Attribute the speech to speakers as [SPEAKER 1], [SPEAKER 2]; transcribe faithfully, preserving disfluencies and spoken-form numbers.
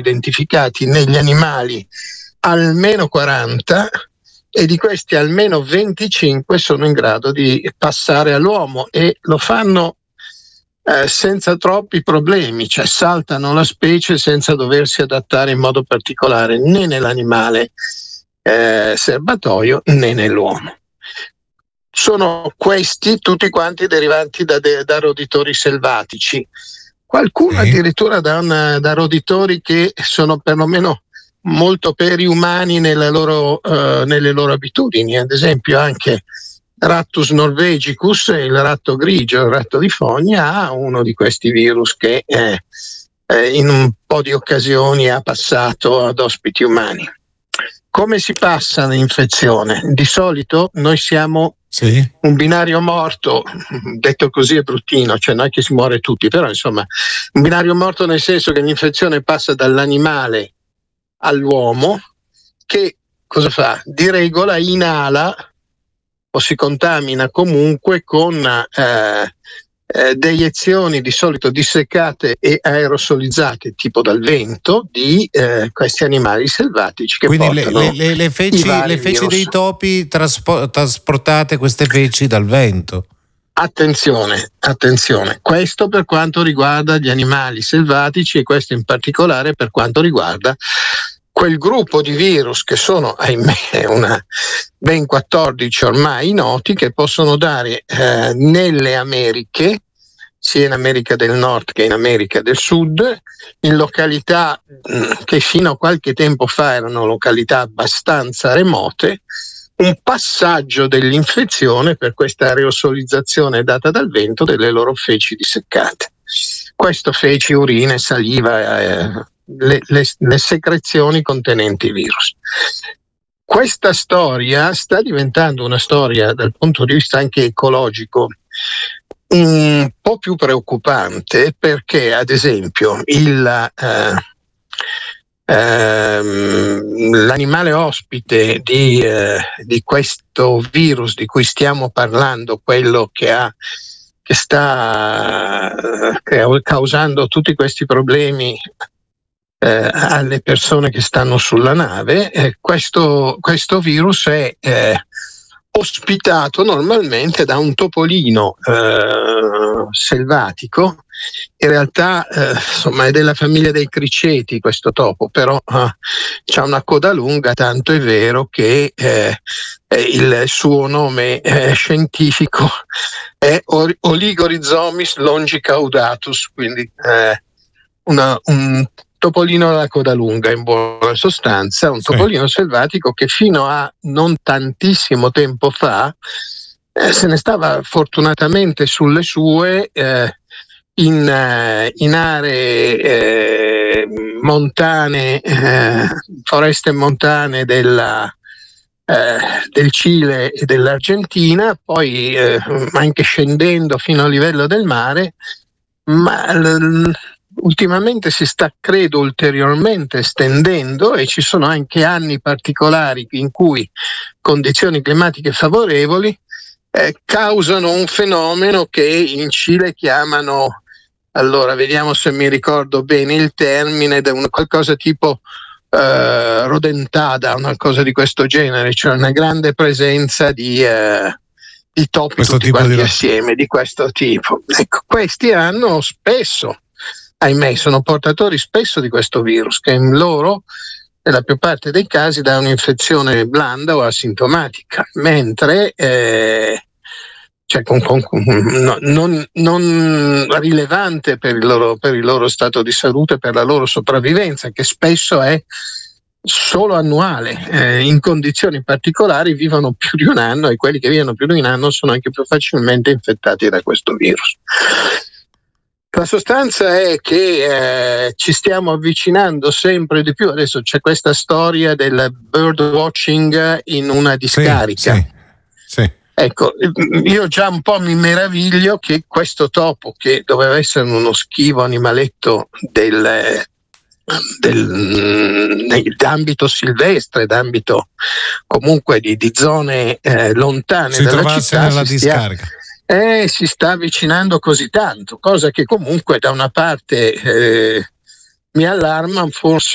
[SPEAKER 1] identificati negli animali almeno quaranta, e di questi almeno venticinque sono in grado di passare all'uomo, e lo fanno eh, senza troppi problemi, cioè saltano la specie senza doversi adattare in modo particolare né nell'animale eh, serbatoio né nell'uomo. Sono questi tutti quanti derivanti da, da roditori selvatici, qualcuno sì. addirittura da, una, da roditori che sono perlomeno molto periumani nelle loro, uh, nelle loro abitudini. Ad esempio anche Rattus norvegicus, il ratto grigio, il ratto di fogna, ha uno di questi virus che eh, eh, in un po' di occasioni ha passato ad ospiti umani. Come si passa l'infezione? Di solito noi siamo sì. un binario morto, detto così è bruttino, cioè non è che si muore tutti, però insomma un binario morto nel senso che l'infezione passa dall'animale all'uomo, che cosa fa? Di regola inala o si contamina comunque con eh, eh, deiezioni di solito disseccate e aerosolizzate tipo dal vento di eh, questi animali selvatici che
[SPEAKER 2] quindi
[SPEAKER 1] portano
[SPEAKER 2] le, le, le feci, le feci dei topi traspo- trasportate queste feci dal vento.
[SPEAKER 1] Attenzione, attenzione, questo per quanto riguarda gli animali selvatici, e questo in particolare per quanto riguarda quel gruppo di virus che sono, ahimè, una, ben quattordici ormai noti, che possono dare eh, nelle Americhe, sia in America del Nord che in America del Sud, in località mh, che fino a qualche tempo fa erano località abbastanza remote, un passaggio dell'infezione per questa aerosolizzazione data dal vento delle loro feci disseccate. Questo feci, urine, saliva, eh, le, le, le secrezioni contenenti virus. Questa storia sta diventando una storia dal punto di vista anche ecologico un po' più preoccupante, perché ad esempio il eh, ehm, l'animale ospite di, eh, di questo virus di cui stiamo parlando, quello che ha che sta eh, causando tutti questi problemi eh, alle persone che stanno sulla nave, eh, questo, questo virus è eh, ospitato normalmente da un topolino eh, selvatico. In realtà eh, insomma è della famiglia dei criceti questo topo, però eh, c'ha una coda lunga, tanto è vero che eh, il suo nome eh, scientifico è Oligorhizomis longicaudatus, quindi eh, una, un topolino alla coda lunga, in buona sostanza, un sì. topolino selvatico che fino a non tantissimo tempo fa eh, se ne stava fortunatamente sulle sue eh, in, eh, in aree eh, montane, eh, foreste montane della, eh, del Cile e dell'Argentina, poi eh, anche scendendo fino a livello del mare, ma l- ultimamente si sta, credo, ulteriormente estendendo, e ci sono anche anni particolari in cui condizioni climatiche favorevoli eh, causano un fenomeno che in Cile chiamano, allora vediamo se mi ricordo bene il termine, da un, qualcosa tipo eh, rodentada, una cosa di questo genere, cioè una grande presenza di, eh, di topi questo tutti quanti di... assieme di questo tipo. Ecco, questi hanno spesso, ahimè, sono portatori spesso di questo virus, che in loro, nella più parte dei casi, dà un'infezione blanda o asintomatica, mentre eh, cioè con, con, no, non, non rilevante per il, loro, per il loro stato di salute, per la loro sopravvivenza, che spesso è solo annuale. Eh, in condizioni particolari vivono più di un anno, e quelli che vivono più di un anno sono anche più facilmente infettati da questo virus. La sostanza è che eh, ci stiamo avvicinando sempre di più. Adesso c'è questa storia del bird watching in una discarica.
[SPEAKER 2] Sì, sì, sì.
[SPEAKER 1] Ecco, io già un po' mi meraviglio che questo topo, che doveva essere uno schivo animaletto del, del, d'ambito silvestre, d'ambito comunque di, di zone eh, lontane
[SPEAKER 2] si
[SPEAKER 1] dalla
[SPEAKER 2] trovasse
[SPEAKER 1] città,
[SPEAKER 2] nella
[SPEAKER 1] si
[SPEAKER 2] discarica.
[SPEAKER 1] Stia, Eh, si sta avvicinando così tanto, cosa che comunque da una parte eh, mi allarma, forse